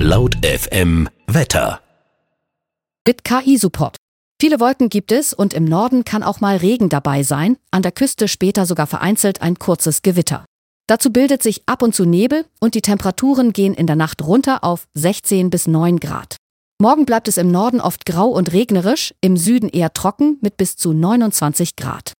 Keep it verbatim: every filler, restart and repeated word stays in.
Laut F M Wetter. Mit K I-Support. Viele Wolken gibt es und im Norden kann auch mal Regen dabei sein, an der Küste später sogar vereinzelt ein kurzes Gewitter. Dazu bildet sich ab und zu Nebel und die Temperaturen gehen in der Nacht runter auf sechzehn bis neun Grad. Morgen bleibt es im Norden oft grau und regnerisch, im Süden eher trocken mit bis zu neunundzwanzig Grad.